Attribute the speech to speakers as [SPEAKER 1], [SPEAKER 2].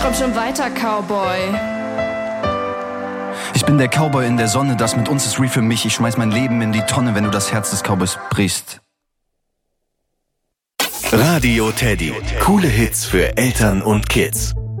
[SPEAKER 1] komm schon weiter, Cowboy.
[SPEAKER 2] Ich bin der Cowboy in der Sonne, das mit uns ist real für mich. Ich schmeiß mein Leben in die Tonne, wenn du das Herz des Cowboys brichst.
[SPEAKER 3] Radio Teddy. Coole Hits für Eltern und Kids.